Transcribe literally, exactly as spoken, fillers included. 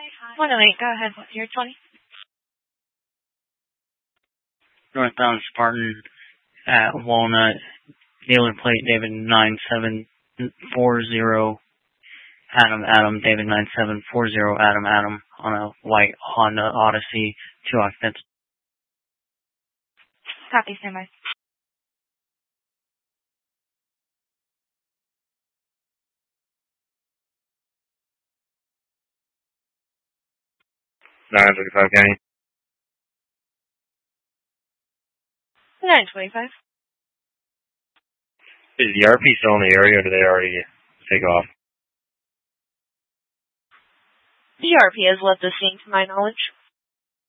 one oh eight, go ahead. You're twenty. Northbound Spartan at Walnut, dealer plate David nine seven four zero, Adam Adam, David nine seven four zero, Adam Adam, on a white Honda Odyssey, two occupants. Copy, standby. nine twenty-five County. nine twenty-five. Is the R P still in the area, or did they already take off? The R P has left the scene, to my knowledge.